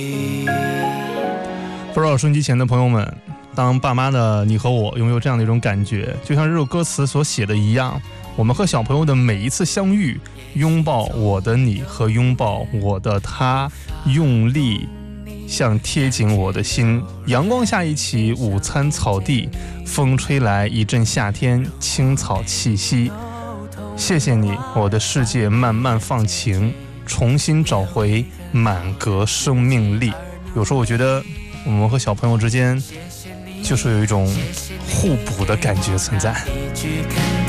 不知道收音机前的朋友们，当爸妈的你和我有没有这样的一种感觉，就像这首歌词所写的一样，我们和小朋友的每一次相遇，拥抱我的你和拥抱我的他，用力像贴紧我的心，阳光下一起午餐草地，风吹来一阵夏天青草气息。谢谢你，我的世界慢慢放晴，重新找回满格生命力。有时候我觉得我们和小朋友之间就是有一种互补的感觉存在。